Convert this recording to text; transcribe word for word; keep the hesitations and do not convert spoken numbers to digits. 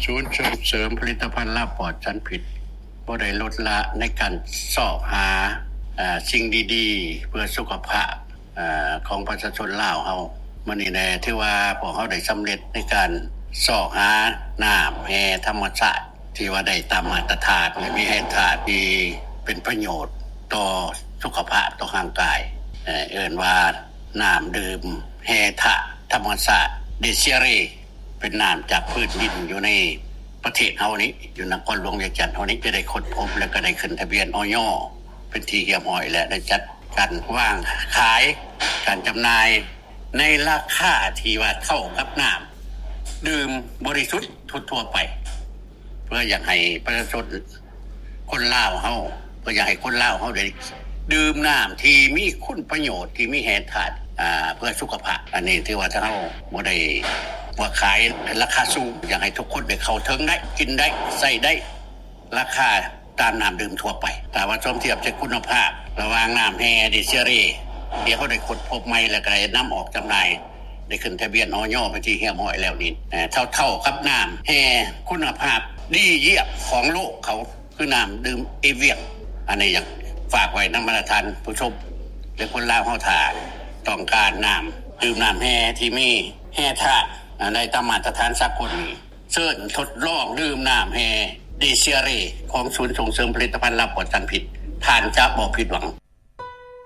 ศูนย์ส่งเสริมผลิตภัณฑ์ลาบปลอดสารพิษบ่ได้ลดละในการเสาะหาเอ่อสิ่งดีๆเพื่อสุขภาพเอ่อของประชาชนลาวเฮามื้อนี้แน่ที่ว่าพวกเฮาได้สำเร็จในการเสาะหาน้ำแร่ธรรมชาติที่ว่าได้ตามมาตรฐานและมีให้ธาตุที่เป็นประโยชน์ต่อสุขภาพต่อร่างกายเอ่อเอิ้นว่าน้ำดื่มแร่ธาตุธรรมชาติเดเซเรเป็นน้ำจากพืชดินอยู่ในประเทศเฮานี้อยู่นครหลวงเวียงจันทน์เฮานี้จะได้ค้นพบแล้วก็ได้ขึ้นทะเบียนอย.เป็นที่เรียบร้อยและได้จัดการวางขายการจำหน่ายในราคาที่ว่าเท่ากับน้ำดื่มบริสุทธิ์ทั่วๆไปเพื่ออยากให้ประชาชนคนลาวเฮาเพื่ออยากให้คนลาวเฮาได้ดื่มน้ำที่มีคุณประโยชน์ที่มีแร่ธาตุอ่าเพื่อสุขภาพอันนี้ถือว่าถ้าเฮาบ่ได้ว่าขายราคาสูงอยากให้ทุกคนได้เข้าถึงได้กินได้ใช้ได้ราคาตามน้ำดื่มทั่วไปแต่ว่าชมเทียบจากคุณภาพระหว่างน้ำแร่ดิเซเรที่เขาได้ค้นพบใหม่แล้วก็ได้นำออกจำหน่ายได้ขึ้นทะเบียนอย.เป็นที่เรียบร้อยแล้วนี่เท่าๆกับน้ำแร่คุณภาพดีเยี่ยมของโลกเขาคือน้ำดื่มเอเวียงอันนี้อยากฝากไว้นำมาทานผู้ชมและคนลาวเฮาถ้าต้องการน้ำดื่มน้ำแร่ที่มีแร่ธาตุในตามมาตรฐานสากลเชิญทดลองดื่มน้ำแร่ดิเซเรของศูนย์ส่งเสริมผลิตภัณฑ์ลาบปลอดสารพิษท่านจะบ่ผิดหวัง